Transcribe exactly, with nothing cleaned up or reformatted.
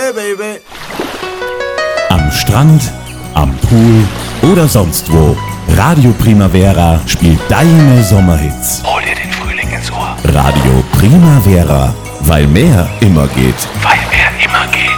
Baby, Baby. Am Strand, am Pool oder sonst wo. Radio Primavera spielt deine Sommerhits. Hol dir den Frühling ins Ohr. Radio Primavera, weil mehr immer geht. Weil mehr immer geht.